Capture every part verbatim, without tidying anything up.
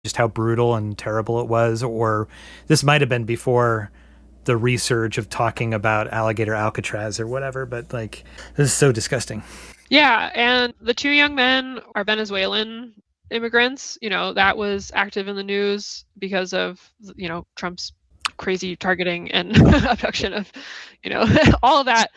just how brutal and terrible it was, or this might have been before the resurge of talking about alligator Alcatraz or whatever, but like, this is so disgusting. Yeah, and the two young men are Venezuelan immigrants. You know, that was active in the news because of, you know, Trump's crazy targeting and abduction of, you know, all of that.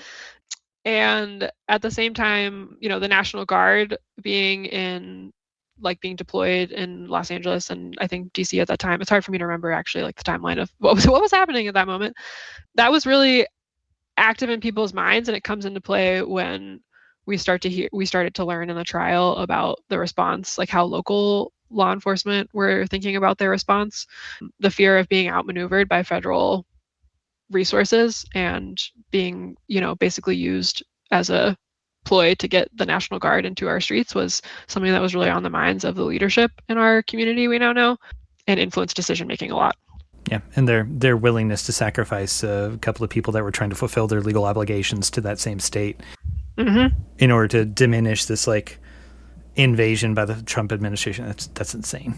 And at the same time, you know, the National Guard being in, like being deployed in Los Angeles and I think D C at that time. It's hard for me to remember actually like the timeline of what was what was happening at that moment. That was really active in people's minds, and it comes into play when we start to hear we started to learn in the trial about the response, like how local law enforcement were thinking about their response, the fear of being outmaneuvered by federal resources and being, you know, basically used as a ploy to get the National Guard into our streets was something that was really on the minds of the leadership in our community, we now know, and influenced decision making a lot. Yeah, and their their willingness to sacrifice a couple of people that were trying to fulfill their legal obligations to that same state mm-hmm. in order to diminish this like invasion by the Trump administration. That's that's insane.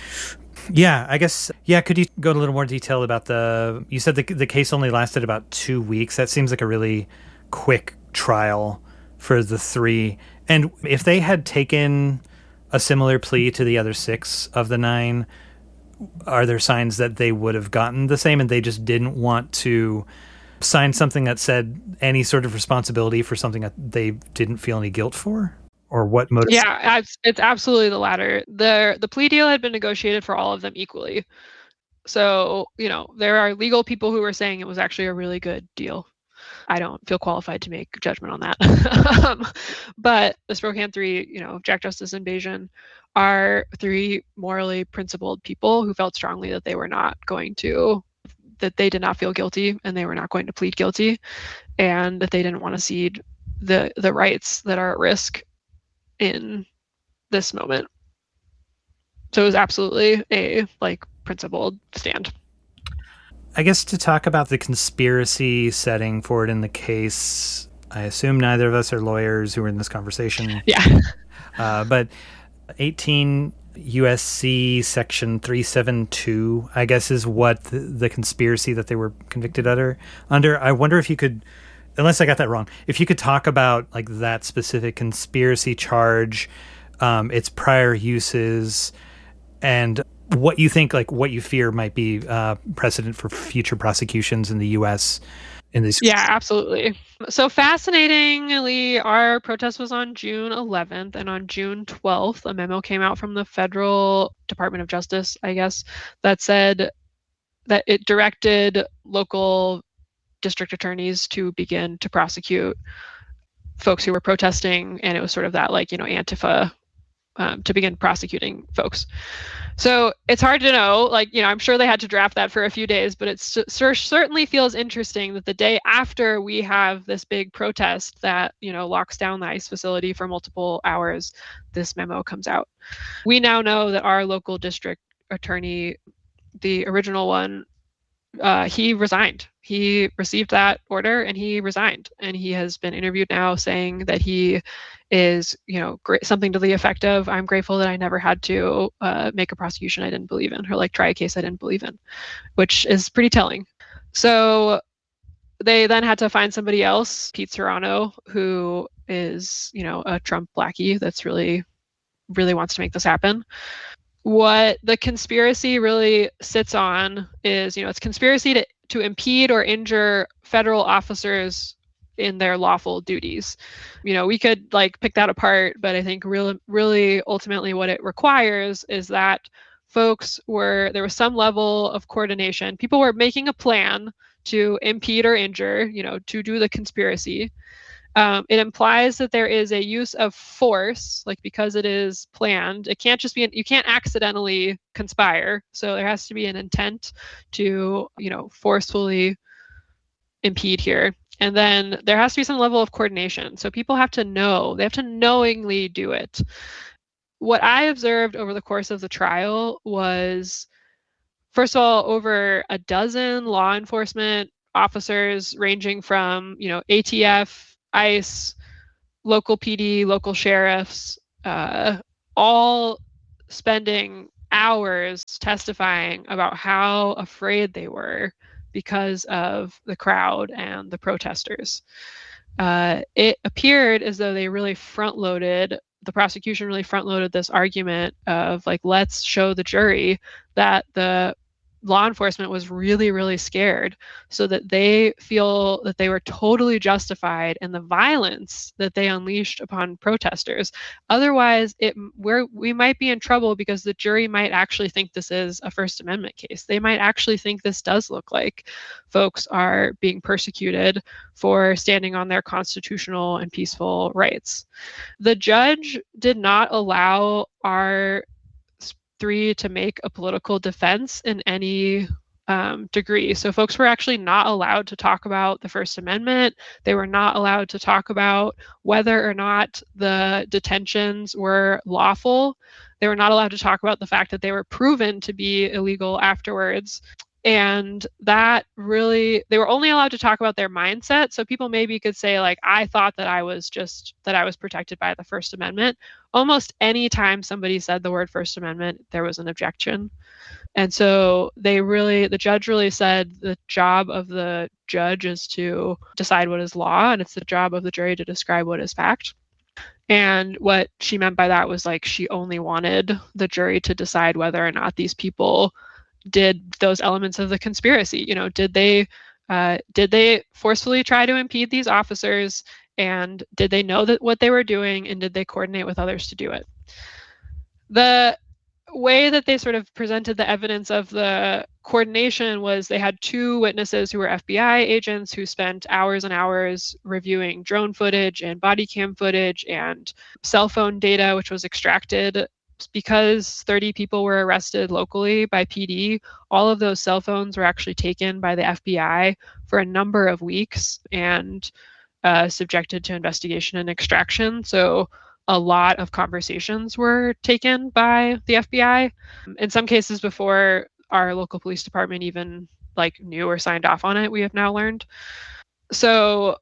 Yeah, I guess. Yeah, could you go into a little more detail about the? You said the the case only lasted about two weeks. That seems like a really quick trial for the three. And if they had taken a similar plea to the other six of the nine, are there signs that they would have gotten the same and they just didn't want to sign something that said any sort of responsibility for something that they didn't feel any guilt for? Or what motive? Yeah, it's absolutely the latter. The the plea deal had been negotiated for all of them equally. So, you know, there are legal people who were saying it was actually a really good deal. I don't feel qualified to make judgment on that. um, but the Spokane Three, you know, Jack, Justice, and Bajan are three morally principled people who felt strongly that they were not going to, that they did not feel guilty and they were not going to plead guilty, and that they didn't want to cede the the rights that are at risk in this moment. So it was absolutely a like principled stand. I guess to talk about the conspiracy setting for it in the case, I assume neither of us are lawyers who are in this conversation. Yeah. Uh, but eighteen U S C section three seventy-two, I guess, is what the, the conspiracy that they were convicted under. Under, I wonder if you could, unless I got that wrong, if you could talk about like that specific conspiracy charge, um, its prior uses, and what you think, like what you fear might be uh, precedent for future prosecutions in the U S in these. Yeah, absolutely. So fascinatingly, our protest was on June eleventh, and on June twelfth, a memo came out from the Federal Department of Justice, I guess, that said that it directed local district attorneys to begin to prosecute folks who were protesting, and it was sort of that like, you know, Antifa um, to begin prosecuting folks. So it's hard to know, like, you know, I'm sure they had to draft that for a few days, but it certainly feels interesting that the day after we have this big protest that, you know, locks down the ICE facility for multiple hours, this memo comes out. We now know that our local district attorney, the original one, uh, he resigned. He received that order and he resigned. And he has been interviewed now saying that he is, you know, great, something to the effect of, I'm grateful that I never had to uh, make a prosecution I didn't believe in, or like try a case I didn't believe in, which is pretty telling. So they then had to find somebody else, Pete Serrano, who is, you know, a Trump blackie that's really, really wants to make this happen. What the conspiracy really sits on is, you know, it's conspiracy to, to impede or injure federal officers in their lawful duties. You know, we could like pick that apart, but I think really, really ultimately what it requires is that folks were, there was some level of coordination. People were making a plan to impede or injure, you know, to do the conspiracy. Um, it implies that there is a use of force, like because it is planned. It can't just be, an, you can't accidentally conspire. So there has to be an intent to, you know, forcefully impede here. And then there has to be some level of coordination. So people have to know, they have to knowingly do it. What I observed over the course of the trial was, first of all, over a dozen law enforcement officers ranging from, you know, A T F, ICE, local P D, local sheriffs, uh, all spending hours testifying about how afraid they were because of the crowd and the protesters. Uh, it appeared as though they really front-loaded, the prosecution really front-loaded this argument of like, let's show the jury that the law enforcement was really, really scared, so that they feel that they were totally justified in the violence that they unleashed upon protesters. Otherwise, it we're, we might be in trouble, because the jury might actually think this is a First Amendment case. They might actually think this does look like folks are being persecuted for standing on their constitutional and peaceful rights. The judge did not allow our three to make a political defense in any um, degree. So folks were actually not allowed to talk about the First Amendment. They were not allowed to talk about whether or not the detentions were lawful. They were not allowed to talk about the fact that they were proven to be illegal afterwards. And that really, they were only allowed to talk about their mindset. So people maybe could say, like, I thought that I was just, that I was protected by the First Amendment. Almost any time somebody said the word First Amendment, there was an objection. And so they really, the judge really said the job of the judge is to decide what is law, and it's the job of the jury to describe what is fact. And what she meant by that was, like, she only wanted the jury to decide whether or not these people did those elements of the conspiracy. You know, did they uh, did they forcefully try to impede these officers, and did they know that what they were doing, and did they coordinate with others to do it? The way that they sort of presented the evidence of the coordination was they had two witnesses who were F B I agents who spent hours and hours reviewing drone footage and body cam footage and cell phone data, which was extracted. Because thirty people were arrested locally by P D, all of those cell phones were actually taken by the F B I for a number of weeks and uh, subjected to investigation and extraction. So a lot of conversations were taken by the F B I. In some cases before our local police department even like knew or signed off on it, we have now learned. So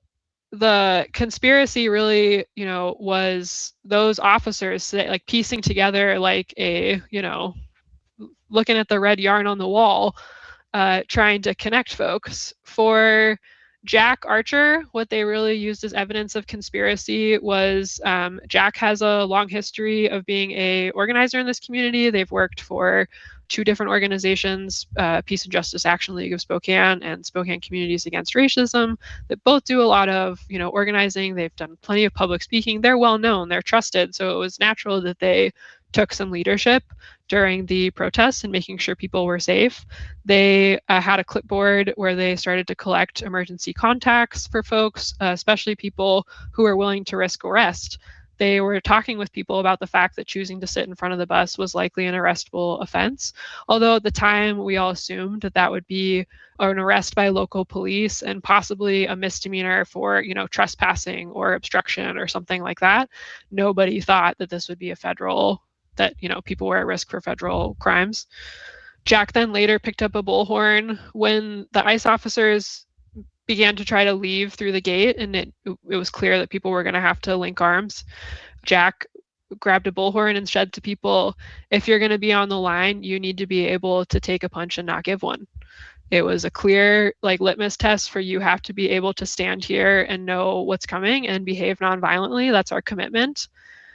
the conspiracy really, you know, was those officers like piecing together like a, you know, looking at the red yarn on the wall, uh, trying to connect folks. For Jack Archer, what they really used as evidence of conspiracy was um, Jack has a long history of being a organizer in this community. They've worked for two different organizations, uh, Peace and Justice Action League of Spokane and Spokane Communities Against Racism, that both do a lot of, you know, organizing. They've done plenty of public speaking. They're well known, they're trusted. So it was natural that they took some leadership during the protests and making sure people were safe. They uh, had a clipboard where they started to collect emergency contacts for folks, uh, especially people who were willing to risk arrest. They were talking with people about the fact that choosing to sit in front of the bus was likely an arrestable offense. Although at the time we all assumed that that would be an arrest by local police and possibly a misdemeanor for, you know, trespassing or obstruction or something like that. Nobody thought that this would be a federal, that, you know, people were at risk for federal crimes. Jack then later picked up a bullhorn when the ICE officers began to try to leave through the gate, and it it was clear that people were going to have to link arms. Jack grabbed a bullhorn and said to people, if you're going to be on the line, you need to be able to take a punch and not give one. It was a clear like litmus test for you have to be able to stand here and know what's coming and behave nonviolently. That's our commitment.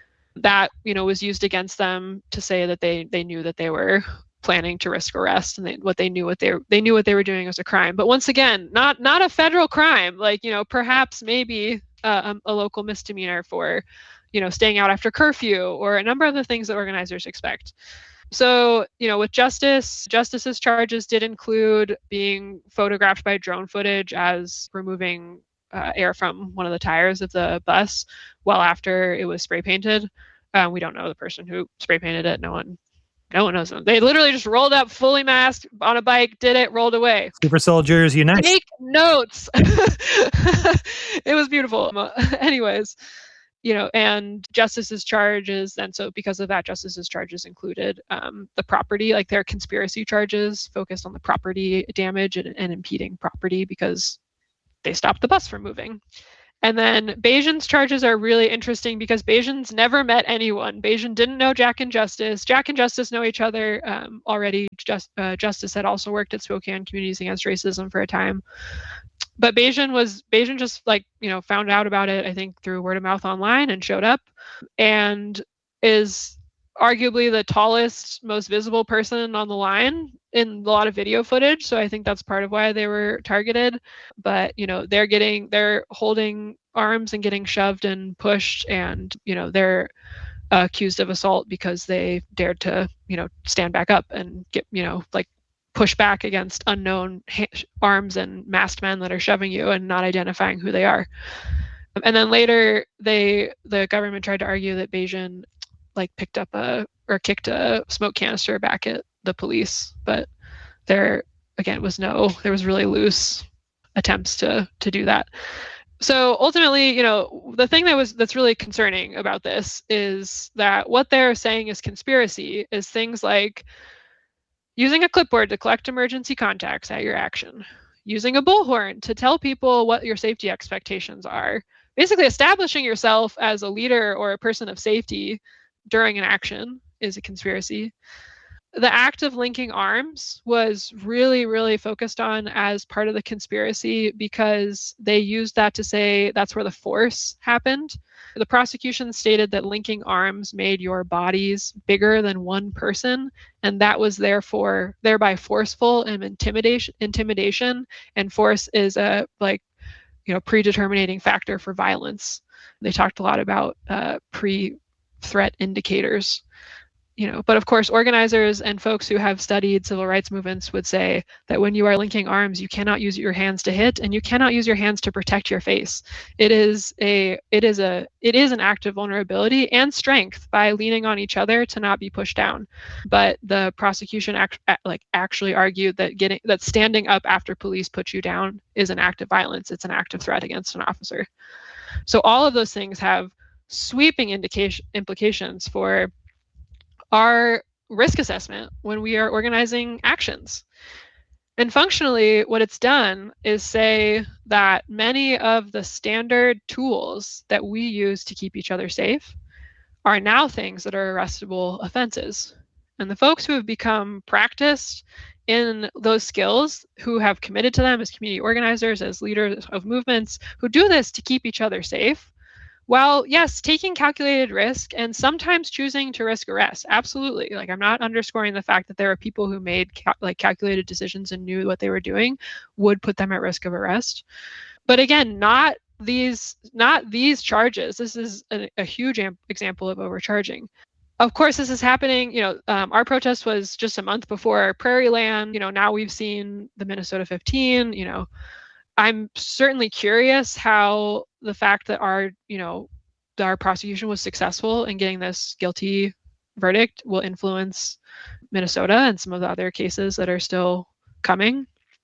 That, you know, was used against them to say that they they knew that they were planning to risk arrest, and they, what they knew what they they knew what they were doing was a crime. But once again, not not a federal crime. Like, you know, perhaps maybe uh, a, a local misdemeanor for, you know, staying out after curfew or a number of the things that organizers expect. So, you know, with Justice, Justice's charges did include being photographed by drone footage as removing uh, air from one of the tires of the bus well after it was spray painted. Um, we don't know the person who spray painted it. No one No one knows them. They literally just rolled up fully masked on a bike, did it, rolled away. Super Soldiers Unite. Take notes. It was beautiful. Anyways, you know, and Justice's charges, and so because of that, Justice's charges included um, the property, like their conspiracy charges focused on the property damage and, and impeding property because they stopped the bus from moving. And then Bajan's charges are really interesting because Bajan's never met anyone. Bajan didn't know Jack and Justice. Jack and Justice know each other um, already. Just, uh, Justice had also worked at Spokane Communities Against Racism for a time. But Bajan was, Bajan just like, you know, found out about it, I think, through word of mouth online and showed up and is arguably the tallest, most visible person on the line in a lot of video footage. So I think that's part of why they were targeted. But, you know, they're getting, they're holding arms and getting shoved and pushed, and, you know, they're uh, accused of assault because they dared to, you know, stand back up and get, you know, like push back against unknown ha- arms and masked men that are shoving you and not identifying who they are. And then later, they, the government tried to argue that Bajan like picked up a or kicked a smoke canister back at the police, but there again was no, there was really loose attempts to to do that. So ultimately, you know, the thing that was that's really concerning about this is that what they're saying is conspiracy is things like using a clipboard to collect emergency contacts at your action, using a bullhorn to tell people what your safety expectations are, basically establishing yourself as a leader or a person of safety during an action is a conspiracy. The act of linking arms was really, really focused on as part of the conspiracy because they used that to say that's where the force happened. The prosecution stated that linking arms made your bodies bigger than one person, and that was therefore thereby forceful and intimidation. Intimidation and force is a like, you know, predetermining factor for violence. They talked a lot about uh, pre. threat indicators, you know, but of course organizers and folks who have studied civil rights movements would say that when you are linking arms, you cannot use your hands to hit and you cannot use your hands to protect your face. It is a it is a it is an act of vulnerability and strength by leaning on each other to not be pushed down. But the prosecution act, like actually argued that getting that standing up after police put you down is an act of violence. It's an act of threat against an officer. So all of those things have sweeping indication implications for our risk assessment when we are organizing actions. And functionally, what it's done is say that many of the standard tools that we use to keep each other safe are now things that are arrestable offenses. And the folks who have become practiced in those skills, who have committed to them as community organizers, as leaders of movements, who do this to keep each other safe, while, yes, taking calculated risk and sometimes choosing to risk arrest, absolutely. Like, I'm not underscoring the fact that there are people who made cal- like calculated decisions and knew what they were doing would put them at risk of arrest. But again, not these, not these charges. This is a, a huge am- example of overcharging. Of course, this is happening. You know, um, our protest was just a month before Prairie Land. You know, now we've seen the Minnesota fifteen. You know, I'm certainly curious how the fact that our, you know, our prosecution was successful in getting this guilty verdict will influence Minnesota and some of the other cases that are still coming.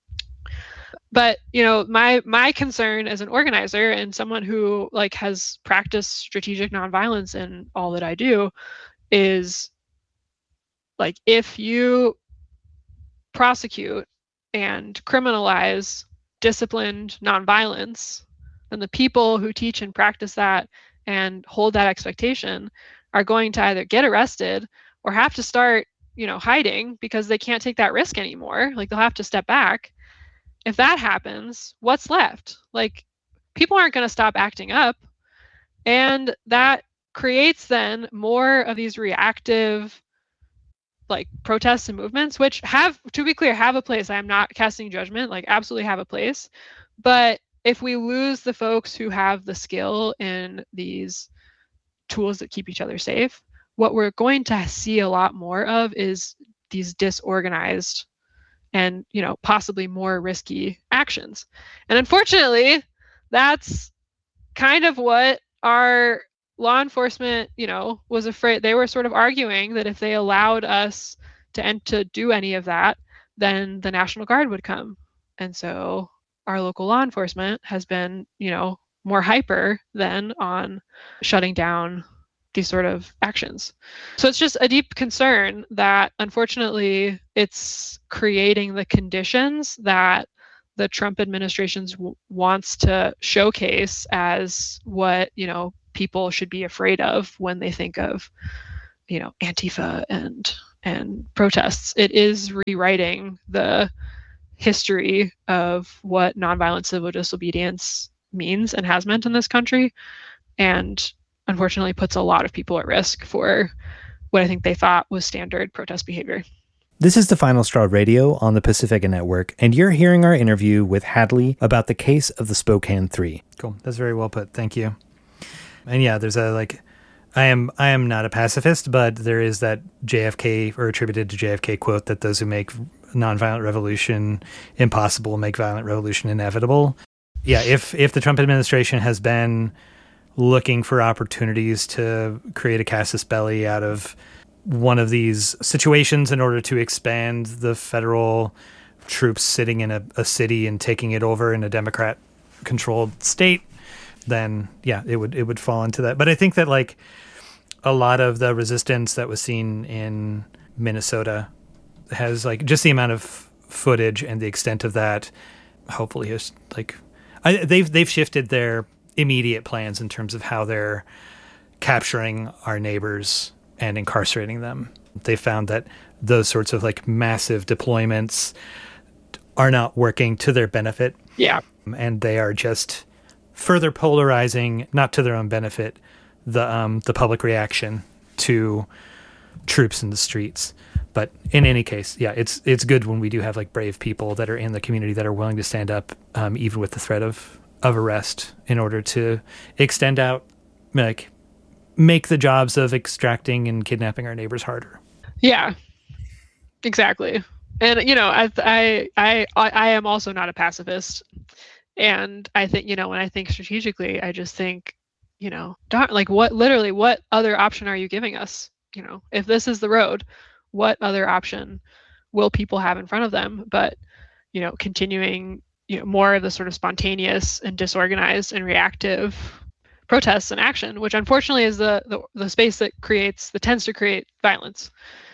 But, you know, my my concern as an organizer and someone who like has practiced strategic nonviolence in all that I do is like, if you prosecute and criminalize disciplined nonviolence, then the people who teach and practice that and hold that expectation are going to either get arrested or have to start, you know, hiding because they can't take that risk anymore. Like, they'll have to step back. If that happens, what's left? Like, people aren't going to stop acting up. And that creates then more of these reactive like protests and movements, which have, to be clear, have a place. I'm not casting judgment, like absolutely have a place. But if we lose the folks who have the skill in these tools that keep each other safe, what we're going to see a lot more of is these disorganized and, you know, possibly more risky actions. And unfortunately, that's kind of what our law enforcement, you know, was afraid. They were sort of arguing that if they allowed us to end to do any of that, then the National Guard would come. And so our local law enforcement has been, you know, more hyper than on shutting down these sort of actions. So it's just a deep concern that unfortunately it's creating the conditions that the Trump administration w- wants to showcase as what, you know, people should be afraid of when they think of, you know, Antifa and and protests. It is rewriting the history of what nonviolent civil disobedience means and has meant in this country, and unfortunately puts a lot of people at risk for what I think they thought was standard protest behavior. This is The Final Straw Radio on the Pacifica Network, and you're hearing our interview with Hadley about the case of the Spokane Three. Cool. That's very well put. Thank you. And yeah, there's a, like, I am I am not a pacifist, but there is that J F K, or attributed to J F K quote, that those who make nonviolent revolution impossible make violent revolution inevitable. Yeah, if if the Trump administration has been looking for opportunities to create a casus belli out of one of these situations in order to expand the federal troops sitting in a, a city and taking it over in a Democrat-controlled state, then yeah, it would it would fall into that. But I think that like a lot of the resistance that was seen in Minnesota has like just the amount of footage and the extent of that hopefully has like I, they've they've shifted their immediate plans in terms of how they're capturing our neighbors and incarcerating them. They found that those sorts of like massive deployments are not working to their benefit. Yeah. And they are just further polarizing, not to their own benefit, the um, the public reaction to troops in the streets. But in any case, yeah, it's it's good when we do have like brave people that are in the community that are willing to stand up, um, even with the threat of of arrest, in order to extend out, like, make the jobs of extracting and kidnapping our neighbors harder. Yeah, exactly. And, you know, I, I, I, I am also not a pacifist. And I think, you know, when I think strategically, I just think, you know, darn, like what, literally, what other option are you giving us? You know, if this is the road, what other option will people have in front of them? But, you know, continuing, you know, more of the sort of spontaneous and disorganized and reactive protests and action, which unfortunately is the, the the space that creates that tends to create violence.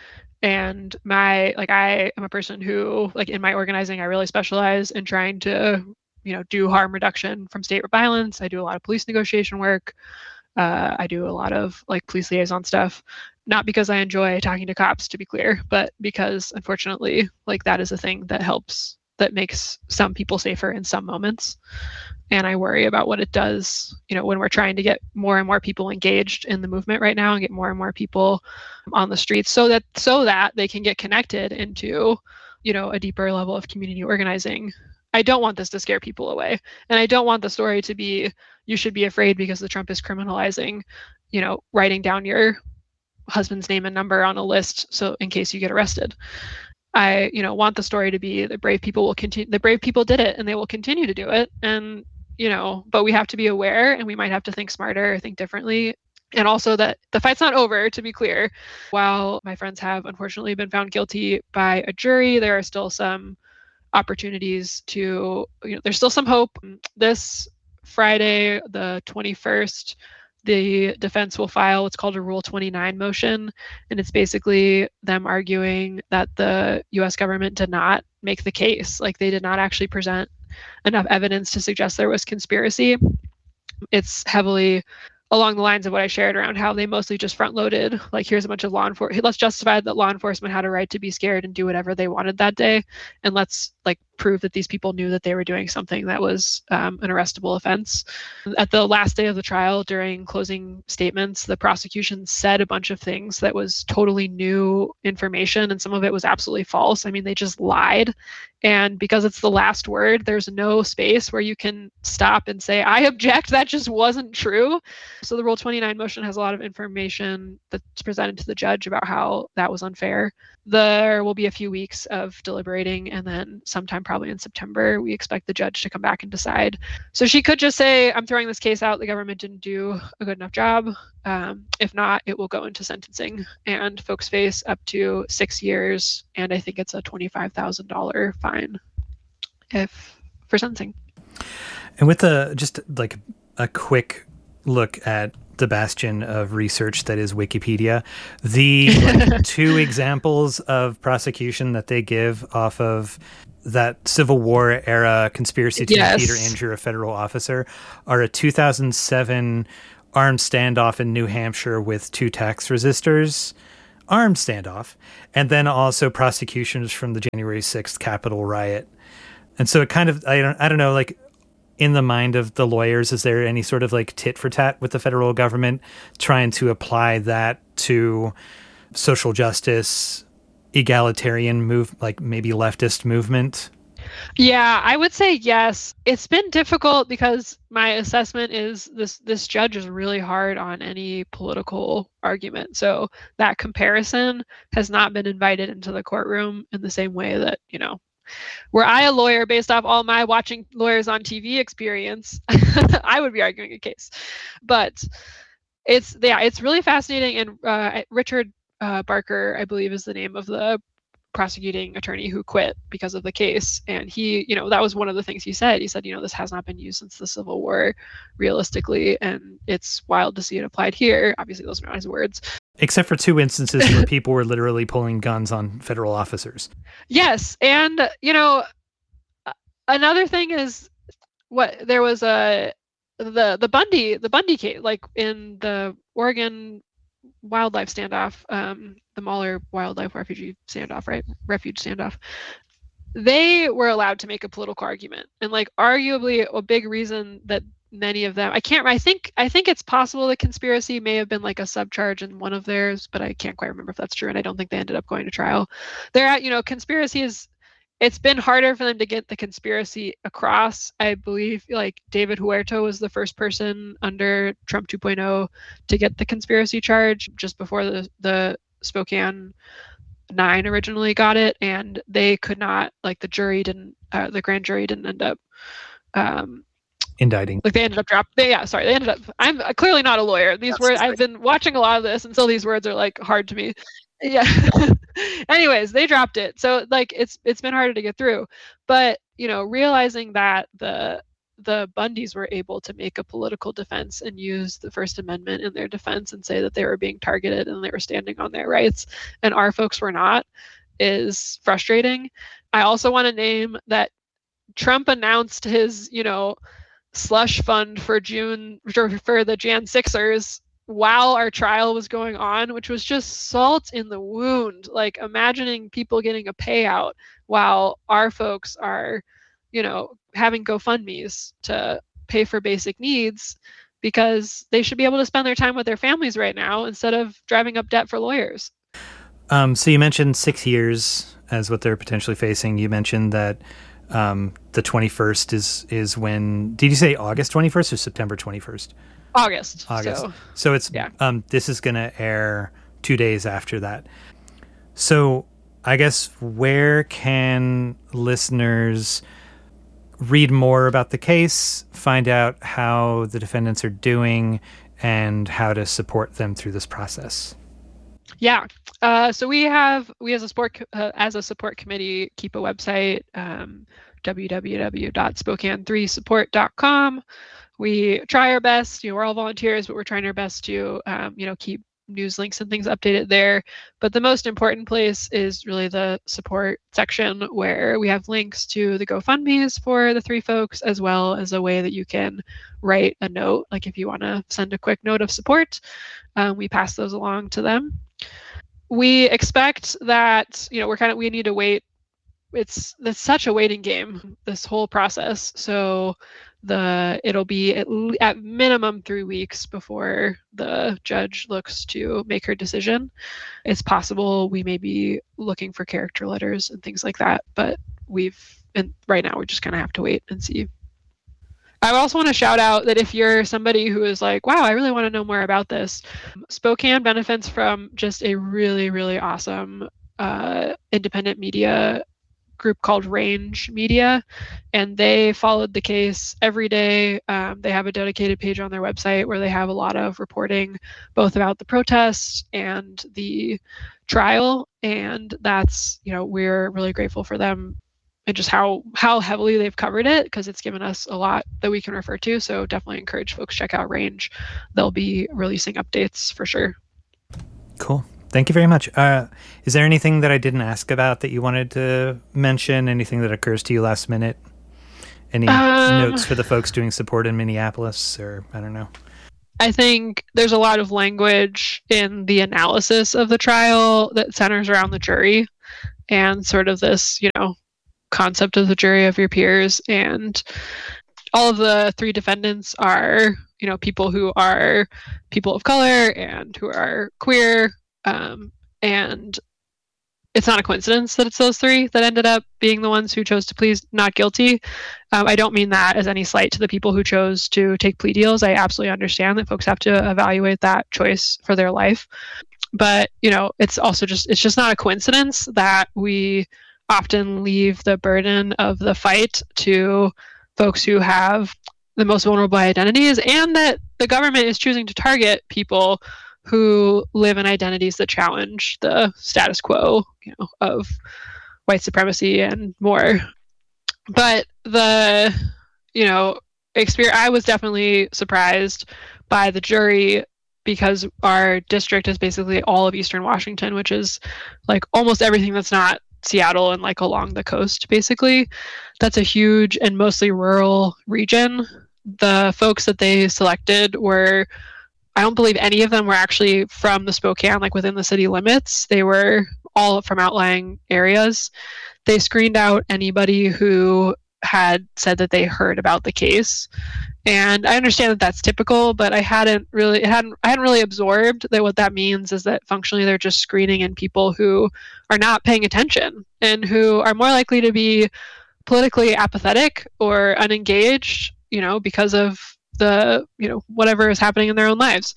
And my like I am a person who, like, in my organizing, I really specialize in trying to, you know, do harm reduction from state violence. I do a lot of police negotiation work. Uh, I do a lot of like police liaison stuff, not because I enjoy talking to cops, to be clear, but because unfortunately, like, that is a thing that helps, that makes some people safer in some moments. And I worry about what it does, you know, when we're trying to get more and more people engaged in the movement right now and get more and more people on the streets so that so that they can get connected into, you know, a deeper level of community organizing. I don't want this to scare people away. And I don't want the story to be, you should be afraid because the Trump is criminalizing, you know, writing down your husband's name and number on a list so in case you get arrested. I, you know, want the story to be that brave people will continue, the brave people did it and they will continue to do it. And, you know, but we have to be aware and we might have to think smarter or think differently. And also that the fight's not over, to be clear. While my friends have unfortunately been found guilty by a jury, there are still some opportunities to, you know, there's still some hope. This Friday, the twenty-first, the defense will file what's called a Rule twenty-nine motion. And it's basically them arguing that the U S government did not make the case. Like, they did not actually present enough evidence to suggest there was conspiracy. It's heavily along the lines of what I shared around how they mostly just front loaded, like, here's a bunch of law enforcement, let's justify that law enforcement had a right to be scared and do whatever they wanted that day. And let's, like, prove that these people knew that they were doing something that was um, an arrestable offense. At the last day of the trial, during closing statements, the prosecution said a bunch of things that was totally new information, and some of it was absolutely false. I mean, they just lied. And because it's the last word, there's no space where you can stop and say, I object, that just wasn't true. So the Rule twenty-nine motion has a lot of information that's presented to the judge about how that was unfair. There will be a few weeks of deliberating, and then sometime probably in September, we expect the judge to come back and decide. So she could just say, I'm throwing this case out, the government didn't do a good enough job. Um, if not, it will go into sentencing, and folks face up to six years, and I think it's a twenty-five thousand dollars fine if for sentencing. And with the just like a quick look at the bastion of research that is Wikipedia. The like, two examples of prosecution that they give off of that Civil War era conspiracy to Yes. impede or injure a federal officer are a two thousand seven armed standoff in New Hampshire with two tax resistors, armed standoff, and then also prosecutions from the January sixth Capitol riot. And so it kind of, I don't, I don't know, like in the mind of the lawyers, is there any sort of like tit for tat with the federal government trying to apply that to social justice, egalitarian move, like maybe leftist movement? Yeah, I would say yes. It's been difficult because my assessment is this this judge is really hard on any political argument. So that comparison has not been invited into the courtroom in the same way that, you know, were I a lawyer based off all my watching lawyers on T V experience, I would be arguing a case. But it's yeah, it's really fascinating. And uh, Richard uh, Barker, I believe, is the name of the prosecuting attorney who quit because of the case. And he, you know, that was one of the things he said. He said, you know, this has not been used since the Civil War, realistically, and it's wild to see it applied here. Obviously, those are not his words. Except for two instances where people were literally pulling guns on federal officers. Yes, and you know, another thing is what there was a the the Bundy the Bundy case, like in the Oregon wildlife standoff, um, the Mahler wildlife refugee standoff, right? Refuge standoff. They were allowed to make a political argument, and like arguably a big reason that many of them, I can't, I think, I think it's possible that conspiracy may have been like a subcharge in one of theirs, but I can't quite remember if that's true, and I don't think they ended up going to trial. They're at, you know, conspiracy is, it's been harder for them to get the conspiracy across. I believe like David Huerta was the first person under Trump two point oh to get the conspiracy charge just before the, the Spokane nine originally got it, and they could not, like the jury didn't, uh, the grand jury didn't end up um, indicting. Like they ended up dropping. They, yeah, sorry, they ended up. I'm clearly not a lawyer. These That's words, I've been watching a lot of this, and so these words are like hard to me. Yeah. Anyways, they dropped it, so like it's it's been harder to get through. But you know, realizing that the the Bundys were able to make a political defense and use the First Amendment in their defense and say that they were being targeted and they were standing on their rights, and our folks were not, is frustrating. I also want to name that Trump announced his, you know, slush fund for June for the Jan sixers while our trial was going on, which was just salt in the wound. Like imagining people getting a payout while our folks are, you know, having GoFundMes to pay for basic needs, because they should be able to spend their time with their families right now instead of driving up debt for lawyers. Um, so you mentioned six years as what they're potentially facing. You mentioned that um, the twenty-first is is when, did you say August twenty-first or September twenty-first? August. August. So, so it's, yeah. um, this is going to air two days after that. So I guess where can listeners read more about the case, find out how the defendants are doing, and how to support them through this process? Yeah. Uh, so we have, we as a support, uh, as a support committee, keep a website, um, w w w dot spokane three support dot com. We try our best, you know, we're all volunteers, but we're trying our best to, um, you know, keep news links and things updated there. But the most important place is really the support section, where we have links to the GoFundMes for the three folks, as well as a way that you can write a note. Like if you want to send a quick note of support, um, we pass those along to them. We expect that, you know, we're kind of, we need to wait. It's, it's such a waiting game, this whole process. So the it'll be at, at minimum three weeks before the judge looks to make her decision. It's possible we may be looking for character letters and things like that, but we've, and right now we just kind of have to wait and see. I also want to shout out that if you're somebody who is like, wow, I really want to know more about this, Spokane benefits from just a really, really awesome uh, independent media group called Range Media, and they followed the case every day. Um, they have a dedicated page on their website where they have a lot of reporting both about the protests and the trial, and that's, you know, we're really grateful for them and just how how heavily they've covered it, because it's given us a lot that we can refer to. So definitely encourage folks check out Range. They'll be releasing updates for sure. Cool. Thank you very much. Uh, is there anything that I didn't ask about that you wanted to mention? Anything that occurs to you last minute? Any um, notes for the folks doing support in Minneapolis, or I don't know? I think there's a lot of language in the analysis of the trial that centers around the jury and sort of this, you know, concept of the jury of your peers. And all of the three defendants are, you know, people who are people of color and who are queer. Um, and it's not a coincidence that it's those three that ended up being the ones who chose to plead not guilty. Um, I don't mean that as any slight to the people who chose to take plea deals. I absolutely understand that folks have to evaluate that choice for their life. But, you know, it's also just, it's just not a coincidence that we often leave the burden of the fight to folks who have the most vulnerable identities, and that the government is choosing to target people who live in identities that challenge the status quo, you know, of white supremacy and more. But the, you know, experience, I was definitely surprised by the jury, because our district is basically all of Eastern Washington, which is like almost everything that's not Seattle and like along the coast, basically. That's a huge and mostly rural region. The folks that they selected were, I don't believe any of them were actually from the Spokane, like within the city limits. They were all from outlying areas. They screened out anybody who had said that they heard about the case. And I understand that that's typical, but I hadn't really, it hadn't, I hadn't really absorbed that what that means is that functionally they're just screening in people who are not paying attention and who are more likely to be politically apathetic or unengaged, you know, because of the, you know, whatever is happening in their own lives.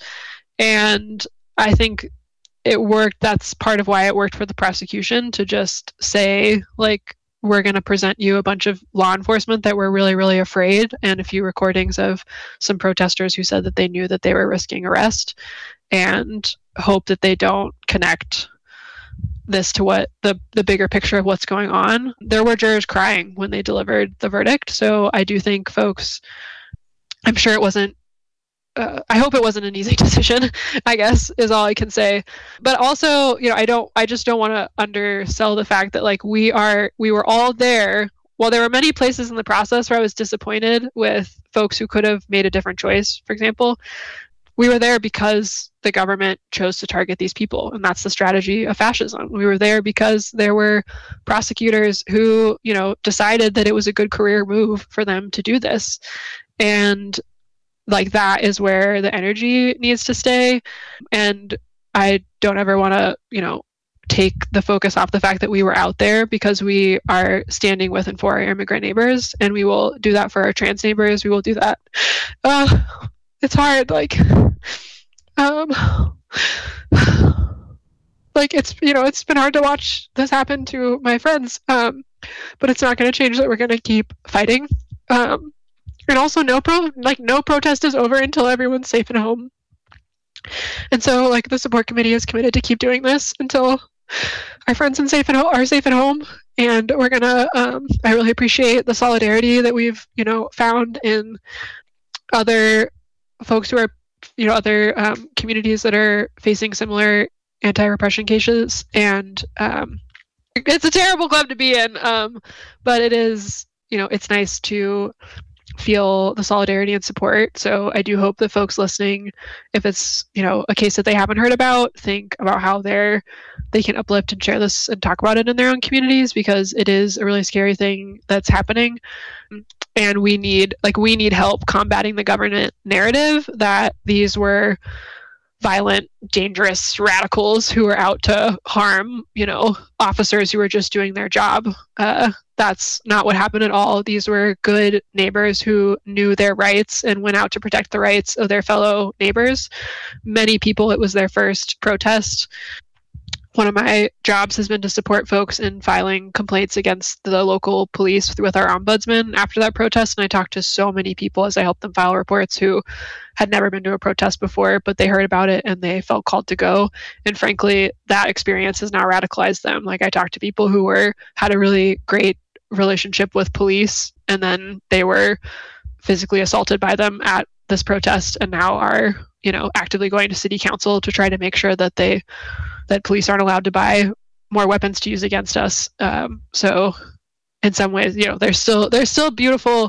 And I think it worked. That's part of why it worked for the prosecution to just say, like, we're going to present you a bunch of law enforcement that were really, really afraid, and a few recordings of some protesters who said that they knew that they were risking arrest, and hope that they don't connect this to what the, the bigger picture of what's going on. There were jurors crying when they delivered the verdict. So I do think folks, I'm sure it wasn't, Uh, I hope it wasn't an easy decision, I guess, is all I can say. But also, you know, I don't, I just don't want to undersell the fact that, like, we are, we were all there. While there were many places in the process where I was disappointed with folks who could have made a different choice, for example, we were there because the government chose to target these people. And that's the strategy of fascism. We were there because there were prosecutors who, you know, decided that it was a good career move for them to do this. And like, that is where the energy needs to stay. And I don't ever want to, you know, take the focus off the fact that we were out there, because we are standing with and for our immigrant neighbors, and we will do that for our trans neighbors. We will do that. Uh, it's hard. Like, um, like it's, you know, it's been hard to watch this happen to my friends. Um, but it's not going to change that we're going to keep fighting. Um, And also, no pro like no protest is over until everyone's safe and home. And so, like, the support committee is committed to keep doing this until our friends in safe and ho- are safe at home. And we're gonna. Um, I really appreciate the solidarity that we've, you know, found in other folks who are, you know, other um, communities that are facing similar anti-repression cases. And um, it's a terrible club to be in, um, but it is. You know, it's nice to feel the solidarity and support. So I do hope that folks listening, if it's, you know, a case that they haven't heard about, think about how they're they can uplift and share this and talk about it in their own communities, because it is a really scary thing that's happening. And we need like we need help combating the government narrative that these were violent, dangerous radicals who were out to harm, you know, officers who were just doing their job. Uh, that's not what happened at all. These were good neighbors who knew their rights and went out to protect the rights of their fellow neighbors. Many people, it was their first protest. One of my jobs has been to support folks in filing complaints against the local police with our ombudsman after that protest. And I talked to so many people as I helped them file reports who had never been to a protest before, but they heard about it and they felt called to go. And frankly, that experience has now radicalized them. Like, I talked to people who were had a really great relationship with police, and then they were physically assaulted by them at this protest, and now are, you know, actively going to city council to try to make sure that they that police aren't allowed to buy more weapons to use against us. Um, so in some ways, you know, there's still there's still beautiful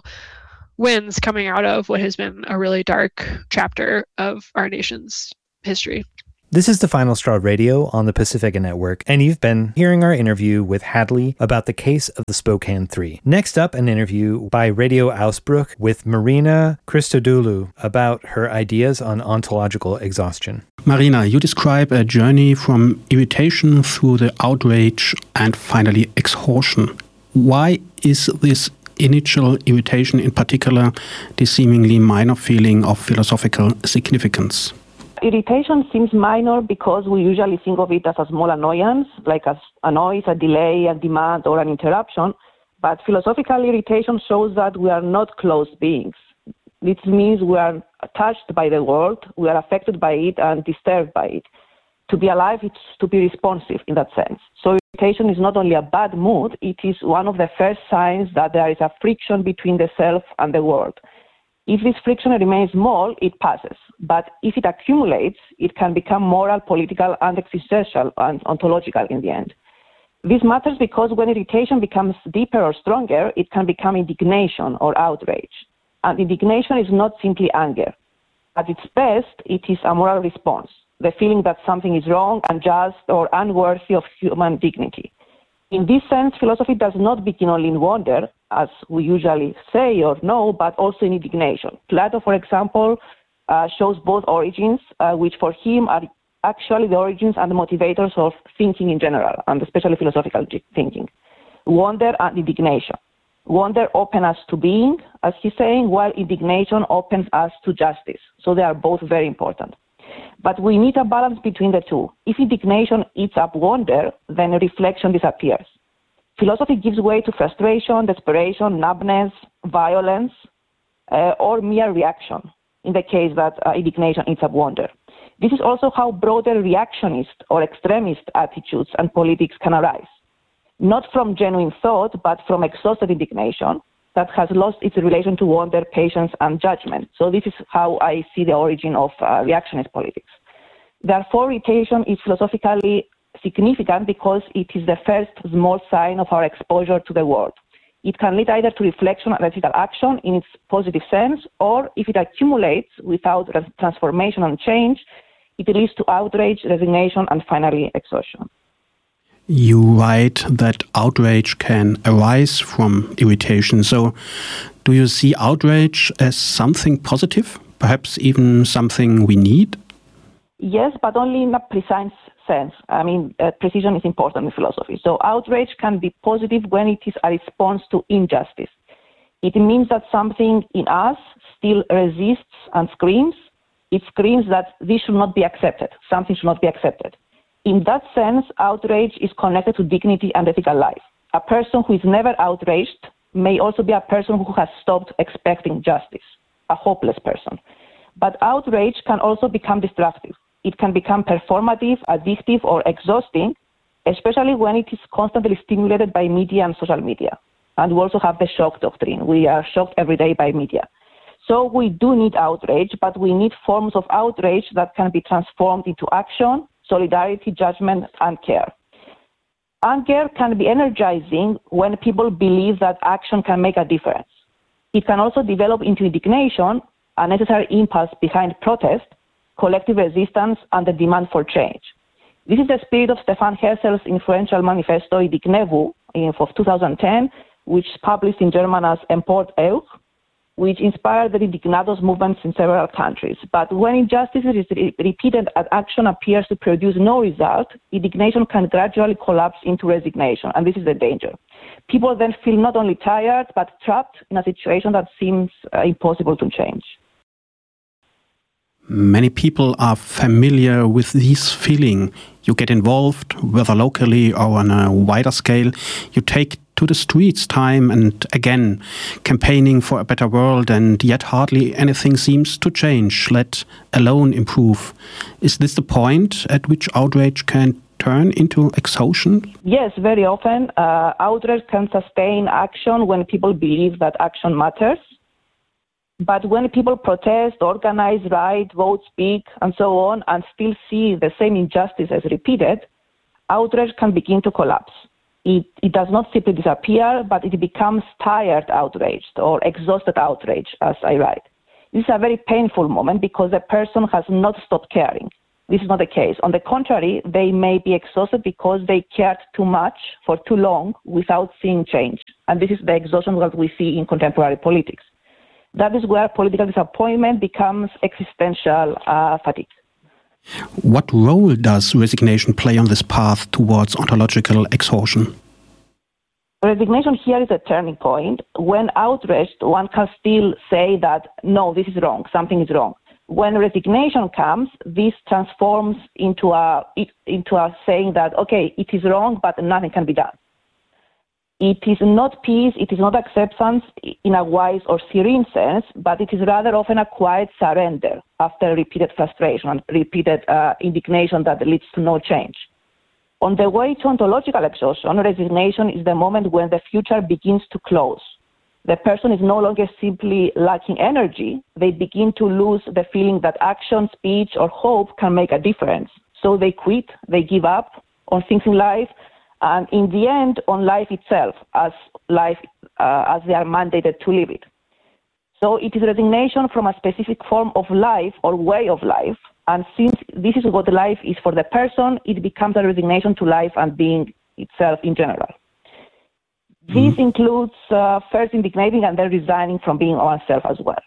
wins coming out of what has been a really dark chapter of our nation's history. This is the Final Straw Radio on the Pacifica Network, and you've been hearing our interview with Hadley about the case of the Spokane Three. Next up, an interview by Radio Ausbruch with Marina Christodoulou about her ideas on ontological exhaustion. Marina, you describe a journey from irritation through the outrage and finally exhaustion. Why is this initial irritation, in particular, the seemingly minor feeling of philosophical significance? Irritation seems minor because we usually think of it as a small annoyance, like as a noise, a delay, a demand, or an interruption. But philosophical irritation shows that we are not closed beings. This means we are touched by the world, we are affected by it and disturbed by it. To be alive is to be responsive in that sense. So irritation is not only a bad mood, it is one of the first signs that there is a friction between the self and the world. If this friction remains small, it passes. But if it accumulates, it can become moral, political, and existential and ontological in the end. This matters because when irritation becomes deeper or stronger, it can become indignation or outrage. And indignation is not simply anger. At its best, it is a moral response, the feeling that something is wrong, unjust, or unworthy of human dignity. In this sense, philosophy does not begin only in wonder, as we usually say or know, but also in indignation. Plato, for example, uh, shows both origins, uh, which for him are actually the origins and the motivators of thinking in general, and especially philosophical thinking. Wonder and indignation. Wonder opens us to being, as he's saying, while indignation opens us to justice. So they are both very important. But we need a balance between the two. If indignation eats up wonder, then reflection disappears. Philosophy gives way to frustration, desperation, numbness, violence, uh, or mere reaction, in the case that uh, indignation eats up wonder. This is also how broader reactionist or extremist attitudes and politics can arise. Not from genuine thought, but from exhausted indignation that has lost its relation to wonder, patience, and judgment. So this is how I see the origin of uh, reactionist politics. Therefore, irritation is philosophically significant because it is the first small sign of our exposure to the world. It can lead either to reflection and ethical action in its positive sense, or if it accumulates without transformation and change, it leads to outrage, resignation, and finally exhaustion. You write that outrage can arise from irritation. So do you see outrage as something positive, perhaps even something we need? Yes, but only in a precise sense. I mean, uh, precision is important in philosophy. So outrage can be positive when it is a response to injustice. It means that something in us still resists and screams. It screams that this should not be accepted. Something should not be accepted. In that sense, outrage is connected to dignity and ethical life. A person who is never outraged may also be a person who has stopped expecting justice, a hopeless person. But outrage can also become destructive. It can become performative, addictive, or exhausting, especially when it is constantly stimulated by media and social media. And we also have the shock doctrine. We are shocked every day by media. So we do need outrage, but we need forms of outrage that can be transformed into action, solidarity, judgment, and care. Anger can be energizing when people believe that action can make a difference. It can also develop into indignation, a necessary impulse behind protest, collective resistance, and the demand for change. This is the spirit of Stefan Hessel's influential manifesto Indignevu of two thousand ten, which published in German as Empört euch, which inspired the Indignados movements in several countries. But when injustice is re- repeated and action appears to produce no result, indignation can gradually collapse into resignation, and this is the danger. People then feel not only tired, but trapped in a situation that seems uh, impossible to change. Many people are familiar with this feeling. You get involved, whether locally or on a wider scale. You take to the streets time and again, campaigning for a better world, and yet hardly anything seems to change, let alone improve. Is this the point at which outrage can turn into exhaustion? Yes, very often. Uh, outrage can sustain action when people believe that action matters. But when people protest, organize, write, vote, speak, and so on, and still see the same injustices repeated, outrage can begin to collapse. It, it does not simply disappear, but it becomes tired outrage or exhausted outrage, as I write. This is a very painful moment because the person has not stopped caring. This is not the case. On the contrary, they may be exhausted because they cared too much for too long without seeing change. And this is the exhaustion that we see in contemporary politics. That is where political disappointment becomes existential uh, fatigue. What role does resignation play on this path towards ontological exhaustion? Resignation here is a turning point. When outraged, one can still say that, no, this is wrong, something is wrong. When resignation comes, this transforms into a, into a saying that, okay, it is wrong, but nothing can be done. It is not peace, it is not acceptance in a wise or serene sense, but it is rather often a quiet surrender after repeated frustration and repeated uh, indignation that leads to no change. On the way to ontological exhaustion, resignation is the moment when the future begins to close. The person is no longer simply lacking energy, they begin to lose the feeling that action, speech, or hope can make a difference. So they quit, they give up on things in life, and in the end, on life itself, as life uh, as they are mandated to live it. So it is resignation from a specific form of life or way of life, and since this is what life is for the person, it becomes a resignation to life and being itself in general. Mm-hmm. This includes uh, first indignating and then resigning from being oneself as well.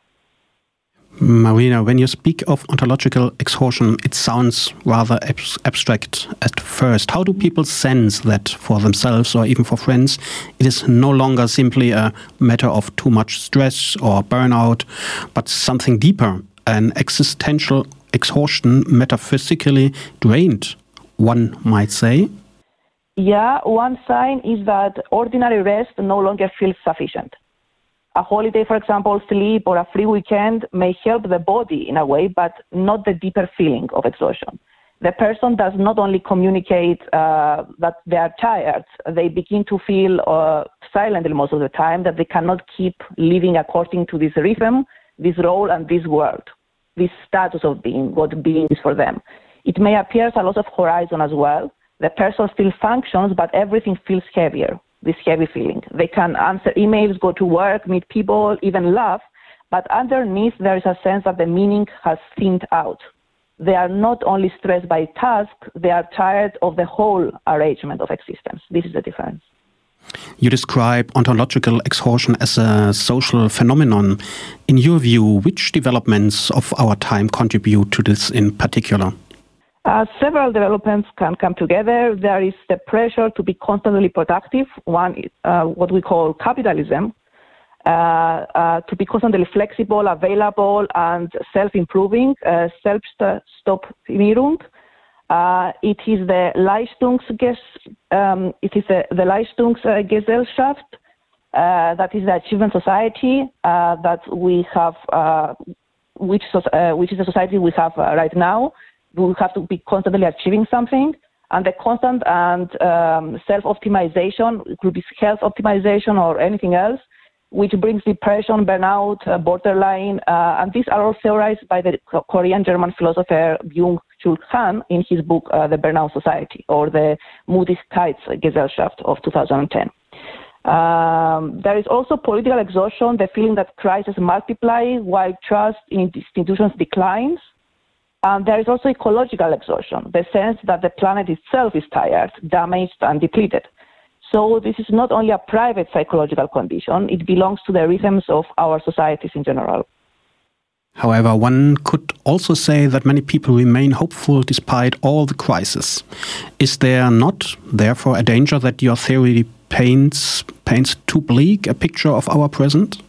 Marina, when you speak of ontological exhaustion, it sounds rather ab- abstract at first. How do people sense that for themselves or even for friends, it is no longer simply a matter of too much stress or burnout, but something deeper, an existential exhaustion, metaphysically drained, one might say? Yeah, one sign is that ordinary rest no longer feels sufficient. A holiday, for example, sleep or a free weekend may help the body in a way, but not the deeper feeling of exhaustion. The person does not only communicate uh, that they are tired, they begin to feel uh, silently most of the time that they cannot keep living according to this rhythm, this role, and this world, this status of being, what being is for them. It may appear as a loss of horizon as well. The person still functions, but everything feels heavier. This heavy feeling. They can answer emails, go to work, meet people, even laugh, but underneath there is a sense that the meaning has thinned out. They are not only stressed by task, they are tired of the whole arrangement of existence. This is the difference. You describe ontological exhaustion as a social phenomenon. In your view, which developments of our time contribute to this in particular? Uh, several developments can come together. There is the pressure to be constantly productive, one, uh, what we call capitalism, uh, uh, to be constantly flexible, available, and self-improving, uh, Selbstoptimierung. Uh, it is the Leistungs- um, it is the, the Leistungsgesellschaft, uh, that is the achievement society uh, that we have, uh, which, uh, which is the society we have uh, right now. We have to be constantly achieving something, and the constant and um, self-optimization, it could be health optimization or anything else, which brings depression, burnout, uh, borderline, uh, and these are all theorized by the Korean-German philosopher Byung-Chul Han in his book, uh, The Burnout Society, or the Müdigkeitsgesellschaft of two thousand ten. Um, there is also political exhaustion, the feeling that crises multiply while trust in institutions declines. And there is also ecological exhaustion, the sense that the planet itself is tired, damaged, and depleted. So this is not only a private psychological condition, it belongs to the rhythms of our societies in general. However, one could also say that many people remain hopeful despite all the crisis. Is there not, therefore, a danger that your theory paints, paints too bleak a picture of our present?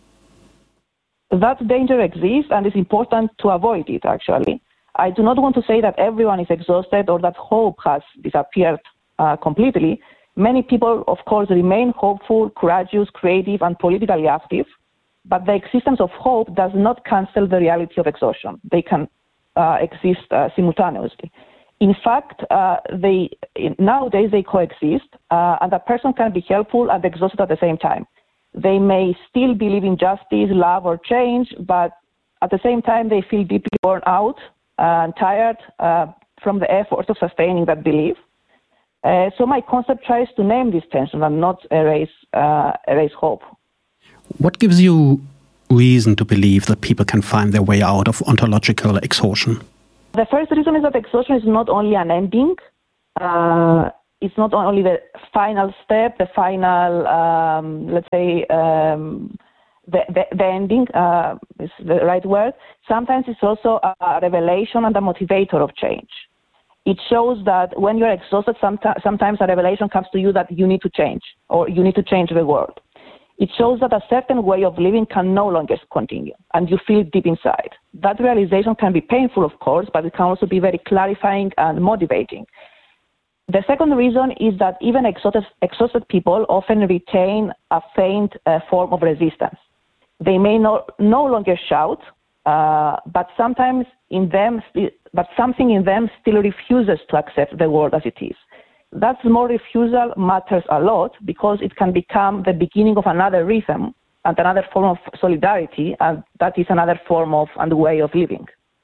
That danger exists, and it's important to avoid it, actually. I do not want to say that everyone is exhausted or that hope has disappeared uh, completely. Many people, of course, remain hopeful, courageous, creative, and politically active, but the existence of hope does not cancel the reality of exhaustion. They can uh, exist uh, simultaneously. In fact, uh, they nowadays they coexist, uh, and a person can be helpful and exhausted at the same time. They may still believe in justice, love, or change, but at the same time they feel deeply worn out and tired uh, from the efforts of sustaining that belief. Uh, so my concept tries to name this tension and not erase uh, erase hope. What gives you reason to believe that people can find their way out of ontological exhaustion? The first reason is that exhaustion is not only an ending. Uh, it's not only the final step, the final, um, let's say, um, the, the, the ending uh, is the right word. Sometimes it's also a revelation and a motivator of change. It shows that when you're exhausted, sometimes, sometimes a revelation comes to you that you need to change, or you need to change the world. It shows that a certain way of living can no longer continue, and you feel deep inside. That realization can be painful, of course, but it can also be very clarifying and motivating. The second reason is that even exhausted, exhausted people often retain a faint uh, form of resistance. They may no, no longer shout, uh, but sometimes in them, but something in them still refuses to accept the world as it is. That small refusal matters a lot because it can become the beginning of another rhythm and another form of solidarity, and that is another form of and way of living.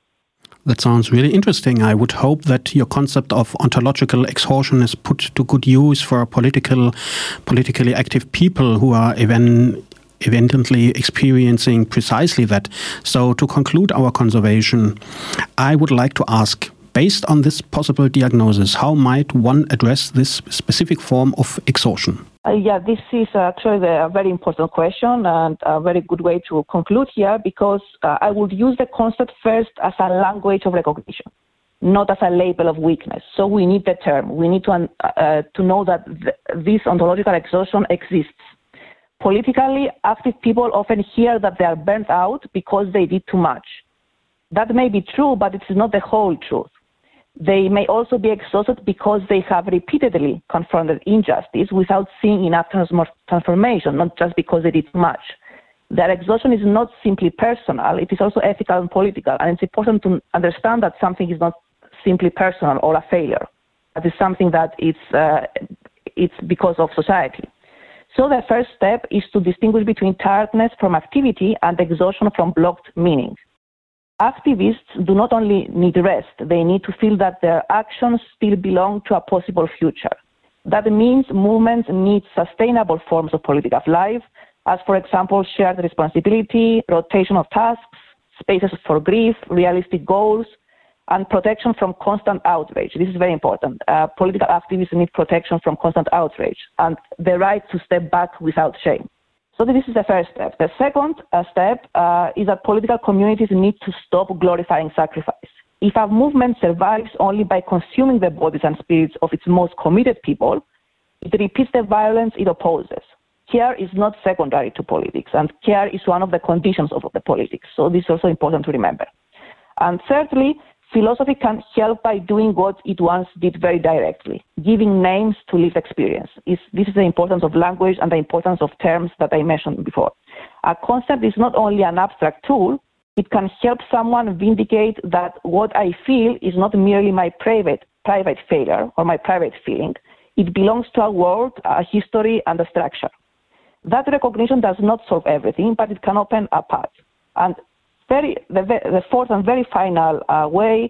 That sounds really interesting. I would hope that your concept of ontological exhaustion is put to good use for political, politically active people who are even evidently experiencing precisely that. So to conclude our conversation, I would like to ask, based on this possible diagnosis, how might one address this specific form of exhaustion? Uh, yeah, this is actually a very important question and a very good way to conclude here, because uh, I would use the concept first as a language of recognition, not as a label of weakness. So we need the term. We need to, uh, to know that th- this ontological exhaustion exists. Politically active people often hear that they are burnt out because they did too much. That may be true, but it's not the whole truth. They may also be exhausted because they have repeatedly confronted injustice without seeing enough transformation, not just because they did too much. Their exhaustion is not simply personal, it is also ethical and political, and it's important to understand that something is not simply personal or a failure. It is something that it's, uh, it's because of society. So the first step is to distinguish between tiredness from activity and exhaustion from blocked meaning. Activists do not only need rest, they need to feel that their actions still belong to a possible future. That means movements need sustainable forms of political life, as for example, shared responsibility, rotation of tasks, spaces for grief, realistic goals, and protection from constant outrage. This is very important. Uh, political activists need protection from constant outrage and the right to step back without shame. So this is the first step. The second uh, step uh, is that political communities need to stop glorifying sacrifice. If a movement survives only by consuming the bodies and spirits of its most committed people, it repeats the violence it opposes. Care is not secondary to politics, and care is one of the conditions of the politics. So this is also important to remember. And thirdly, philosophy can help by doing what it once did very directly, giving names to lived experience. It's, this is the importance of language and the importance of terms that I mentioned before. A concept is not only an abstract tool, it can help someone vindicate that what I feel is not merely my private, private failure or my private feeling. It belongs to a world, a history, and a structure. That recognition does not solve everything, but it can open a path. And Very, the, the fourth and very final uh, way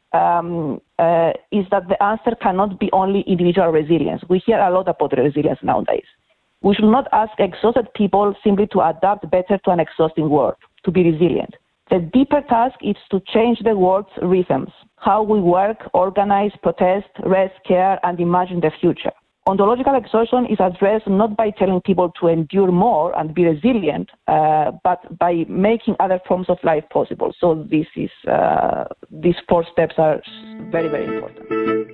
um, uh, is that the answer cannot be only individual resilience. We hear a lot about resilience nowadays. We should not ask exhausted people simply to adapt better to an exhausting world, to be resilient. The deeper task is to change the world's rhythms, how we work, organize, protest, rest, care, and imagine the future. Ontological exhaustion is addressed not by telling people to endure more and be resilient, uh, but by making other forms of life possible. So this is, uh, these four steps are very, very important.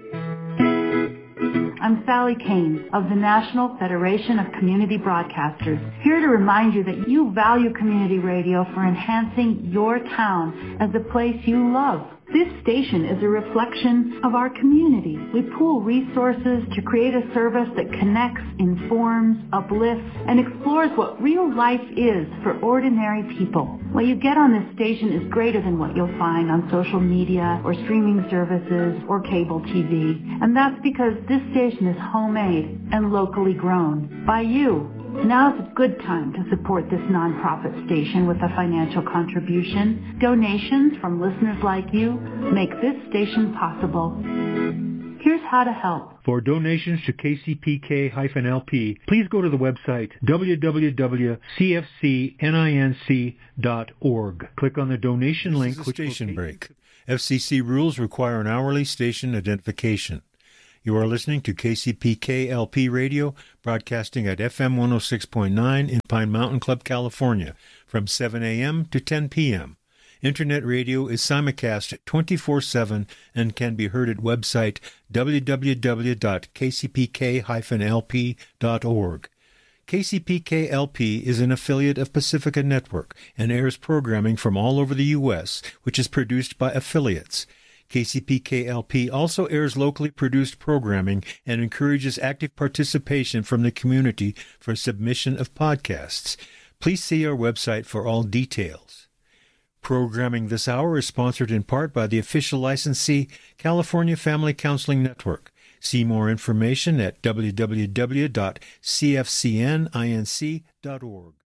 I'm Sally Kane of the National Federation of Community Broadcasters, here to remind you that you value community radio for enhancing your town as a place you love. This station is a reflection of our community. We pool resources to create a service that connects, informs, uplifts, and explores what real life is for ordinary people. What you get on this station is greater than what you'll find on social media or streaming services or cable T V. And that's because this station is homemade and locally grown by you. Now's a good time to support this nonprofit station with a financial contribution. Donations from listeners like you make this station possible. Here's how to help. For donations to K C P K L P, please go to the website w w w dot c f c ninc dot org. Click on the donation link. This is a station break. F C C rules require an hourly station identification. You are listening to K C P K L P Radio, broadcasting at F M one oh six point nine in Pine Mountain Club, California, from seven a.m. to ten p.m. Internet radio is simulcast twenty-four seven and can be heard at website w w w dot k c p k dash l p dot org. K C P K L P is an affiliate of Pacifica Network and airs programming from all over the U S, which is produced by affiliates. K C P K L P also airs locally produced programming and encourages active participation from the community for submission of podcasts. Please see our website for all details. Programming this hour is sponsored in part by the official licensee, California Family Counseling Network. See more information at w w w dot c f c n inc dot org.